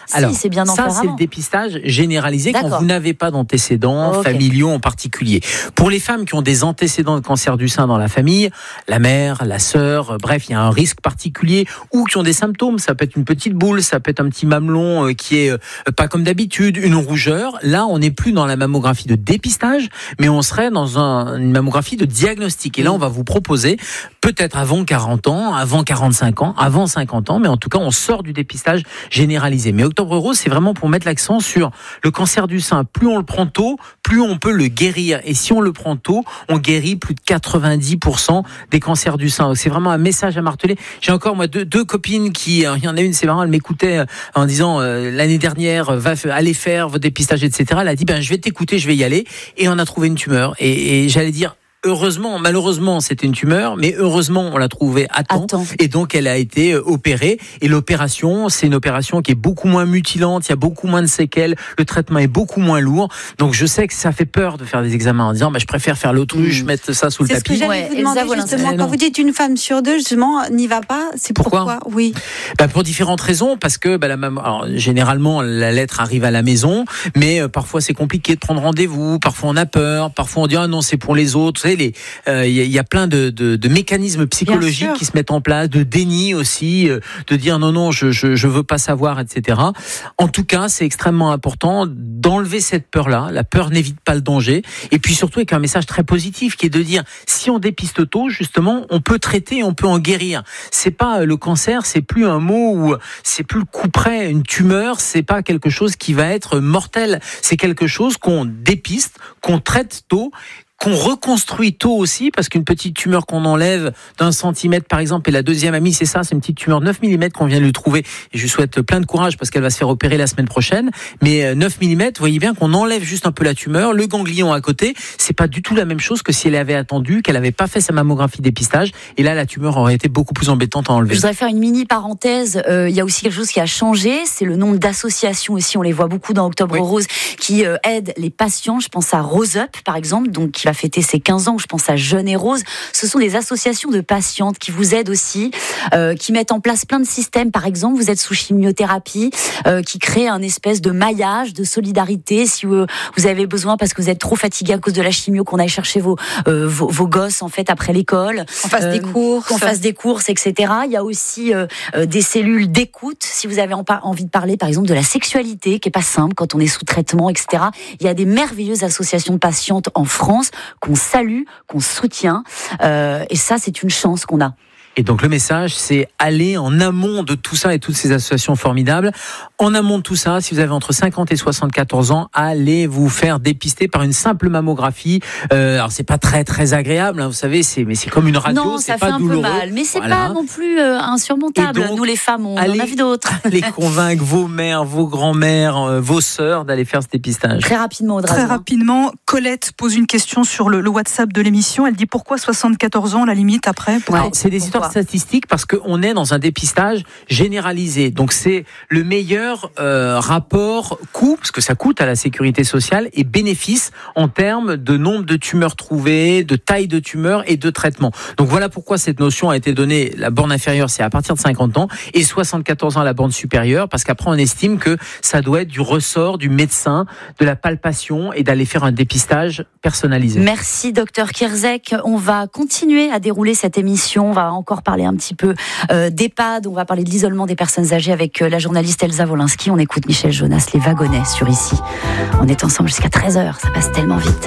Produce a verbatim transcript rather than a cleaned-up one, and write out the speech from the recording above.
Alors, si, c'est bien d'en ça, faire c'est avant. le dépistage généralisé D'accord. quand vous n'avez pas d'antécédents Oh, okay. familiaux en particulier. Pour les femmes qui ont des antécédents de cancer du sein dans la famille, la mère, la sœur, bref, il y a un risque particulier, ou qui ont des symptômes, ça peut être une petite boule, ça peut être un petit mamelon qui est pas comme d'habitude, une rougeur. Là, on n'est plus dans la mammographie de dépistage, mais on serait dans un, une mammographie de diagnostic. Et là, on va vous proposer, peut-être avant quarante ans, avant quarante-cinq ans, avant cinquante ans, mais en tout cas, on sort du dépistage généralisé. Mais Octobre Rose, c'est vraiment pour mettre l'accent sur le cancer du sein. Plus on le prend tôt, plus on peut le guérir. Et si on le prend tôt, on guérit plus de quatre-vingt-dix pour cent des cancers du sein. Donc, c'est vraiment un message à marteler. J'ai encore, moi, deux, deux copines qui, il y en a une, c'est marrant, elle m'écoutait en disant, euh, l'année dernière, va, allez faire votre dépistage, et cetera. Elle a dit, ben, je vais t'écouter, je vais y aller. Et on a trouvé une tumeur. Et, et j'allais dire, heureusement, malheureusement, c'était une tumeur, mais heureusement, on l'a trouvée à temps. Attends. Et donc, elle a été opérée. Et l'opération, c'est une opération qui est beaucoup moins mutilante, il y a beaucoup moins de séquelles, le traitement est beaucoup moins lourd. Donc, je sais que ça fait peur de faire des examens en disant, bah, je préfère faire l'autruche, mmh. mettre ça sous c'est le tapis. C'est ce que j'allais ouais, vous demander, Elsa, justement. Quand non. vous dites une femme sur deux, justement, n'y va pas, c'est pourquoi, pourquoi Oui. Bah, pour différentes raisons, parce que bah, la maman, alors, généralement, la lettre arrive à la maison, mais euh, parfois, c'est compliqué de prendre rendez-vous, parfois, on a peur, parfois, on dit, ah non, c'est pour les autres. Il euh, y, y a plein de, de, de mécanismes psychologiques qui se mettent en place, de déni aussi, euh, de dire non, non, je, je, je veux pas savoir, et cetera. En tout cas, c'est extrêmement important d'enlever cette peur-là. La peur n'évite pas le danger. Et puis surtout avec un message très positif qui est de dire, si on dépiste tôt, justement, on peut traiter, on peut en guérir. C'est pas le cancer, c'est plus un mot où c'est plus le coup près. Une tumeur, c'est pas quelque chose qui va être mortel. C'est quelque chose qu'on dépiste, qu'on traite tôt, qu'on reconstruit tôt aussi, parce qu'une petite tumeur qu'on enlève d'un centimètre par exemple, et la deuxième amie c'est ça, c'est une petite tumeur de neuf millimètres qu'on vient de lui trouver, et je lui souhaite plein de courage parce qu'elle va se faire opérer la semaine prochaine, mais neuf millimètres, vous voyez bien qu'on enlève juste un peu la tumeur, le ganglion à côté, c'est pas du tout la même chose que si elle avait attendu, qu'elle avait pas fait sa mammographie dépistage, et là la tumeur aurait été beaucoup plus embêtante à enlever. Je voudrais faire une mini parenthèse, euh, il y a aussi quelque chose qui a changé, c'est le nombre d'associations aussi, on les voit beaucoup dans Octobre oui. Rose, qui euh, aident les patients, je pense à Rose Up par exemple, donc qui va fêter ses quinze ans, je pense à Jeune et Rose. Ce sont des associations de patientes qui vous aident aussi, euh, qui mettent en place plein de systèmes. Par exemple, vous êtes sous chimiothérapie, euh, qui créent un espèce de maillage, de solidarité. Si vous, vous avez besoin, parce que vous êtes trop fatigué à cause de la chimio, qu'on aille chercher vos, euh, vos, vos gosses en fait après l'école, qu'on fasse euh, des courses, qu'on fasse des courses, et cetera. Il y a aussi euh, des cellules d'écoute. Si vous avez envie de parler, par exemple, de la sexualité, qui est pas simple quand on est sous traitement, et cetera. Il y a des merveilleuses associations de patientes en France qu'on salue, qu'on soutient, euh, et ça c'est une chance qu'on a. Et donc le message, c'est aller en amont de tout ça et toutes ces associations formidables. En amont de tout ça, si vous avez entre cinquante et soixante-quatorze ans, allez vous faire dépister par une simple mammographie. Euh, alors c'est pas très très agréable, hein, vous savez, c'est mais c'est comme une radio, non, c'est ça pas fait un douloureux. peu mal, mais c'est voilà. pas non plus euh, insurmontable. Donc, nous les femmes, on allez, en a vu d'autres. Allez convaincre vos mères, vos grands-mères, euh, vos sœurs d'aller faire ce dépistage. Très rapidement, Audrey. Très rapidement, Colette pose une question sur le, le WhatsApp de l'émission. Elle dit pourquoi soixante-quatorze ans la limite après pour... Alors, c'est des pourquoi histoires statistiques parce qu'on est dans un dépistage généralisé. Donc c'est le meilleur euh, rapport coût, parce que ça coûte à la sécurité sociale, et bénéfice en termes de nombre de tumeurs trouvées, de taille de tumeurs et de traitement. Donc voilà pourquoi cette notion a été donnée. La borne inférieure, c'est à partir de cinquante ans, et soixante-quatorze ans à la borne supérieure, parce qu'après on estime que ça doit être du ressort du médecin, de la palpation, et d'aller faire un dépistage personnalisé. Merci docteur Kierzek. On va continuer à dérouler cette émission. On va encore parler un petit peu euh, d'EHPAD. On va parler de l'isolement des personnes âgées avec euh, la journaliste Elsa Wolinski. On écoute Michel Jonas, Les Wagonnets sur Ici. On est ensemble jusqu'à treize heures. Ça passe tellement vite.